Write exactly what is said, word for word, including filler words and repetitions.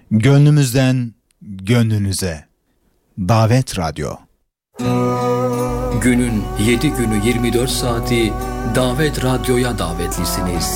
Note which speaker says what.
Speaker 1: Gönlümüzden gönlünüze. Davet Radyo.
Speaker 2: Günün yedi günü yirmi dört saati Davet Radyo'ya davetlisiniz.